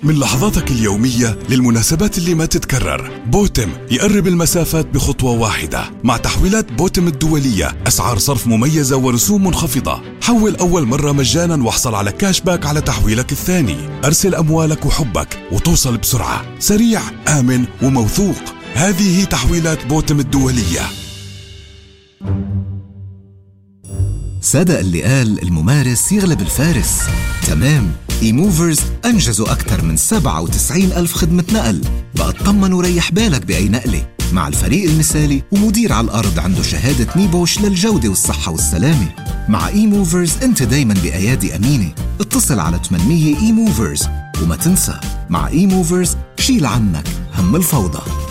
من لحظاتك اليومية للمناسبات اللي ما تتكرر. بوتم يقرب المسافات بخطوة واحدة. مع تحويلات بوتم الدولية، أسعار صرف مميزة ورسوم منخفضة. حول أول مرة مجانا واحصل على كاش باك على تحويلك الثاني. أرسل أموالك وحبك وتوصل بسرعة، سريع، آمن وموثوق. هذه هي تحويلات بوتم الدولية. صدق اللي قال الممارس يغلب الفارس. تمام، ايموفرز أنجزوا أكثر من 97,000 خدمة نقل. بقى اطمن وريح بالك بأي نقلة مع الفريق المثالي ومدير على الأرض عنده شهادة نيبوش للجودة والصحة والسلامة. مع ايموفرز أنت دايما بأيادي أمينة. اتصل على 800 ايموفرز وما تنسى، مع ايموفرز شيل عنك هم الفوضى.